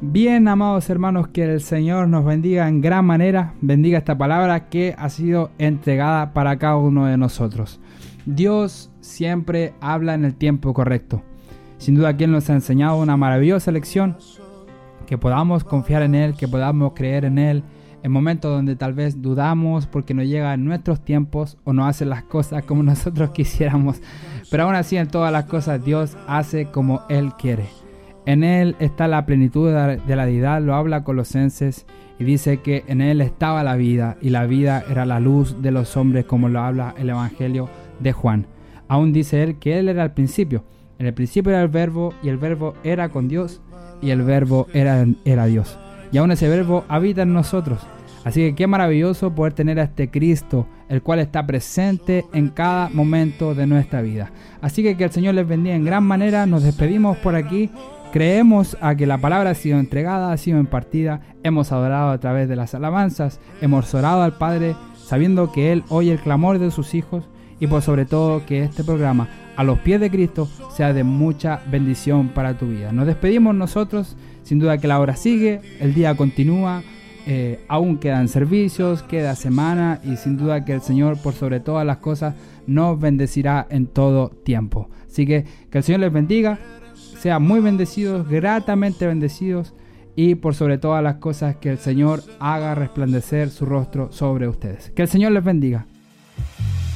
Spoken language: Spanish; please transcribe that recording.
Bien, amados hermanos, que el Señor nos bendiga en gran manera, bendiga esta palabra que ha sido entregada para cada uno de nosotros. Dios siempre habla en el tiempo correcto. Sin duda, quien nos ha enseñado una maravillosa lección, que podamos confiar en Él, que podamos creer en Él, en momentos donde tal vez dudamos porque no llega en nuestros tiempos o no hace las cosas como nosotros quisiéramos. Pero aún así, en todas las cosas, Dios hace como Él quiere. En Él está la plenitud de la deidad, lo habla Colosenses, y dice que en Él estaba la vida, y la vida era la luz de los hombres, como lo habla el Evangelio de Juan. Aún dice Él que Él era el principio. En el principio era el Verbo, y el Verbo era con Dios, y el Verbo era Dios. Y aún ese Verbo habita en nosotros. Así que qué maravilloso poder tener a este Cristo, el cual está presente en cada momento de nuestra vida. Así que el Señor les bendiga en gran manera. Nos despedimos por aquí. Creemos a que la palabra ha sido entregada, ha sido impartida, hemos adorado a través de las alabanzas, hemos orado al Padre sabiendo que Él oye el clamor de sus hijos y por sobre todo que este programa a los pies de Cristo sea de mucha bendición para tu vida. Nos despedimos nosotros, sin duda que la hora sigue, el día continúa, aún quedan servicios, queda semana y sin duda que el Señor por sobre todas las cosas nos bendecirá en todo tiempo. Así que el Señor les bendiga. Sean muy bendecidos, gratamente bendecidos y por sobre todas las cosas que el Señor haga resplandecer su rostro sobre ustedes. Que el Señor les bendiga.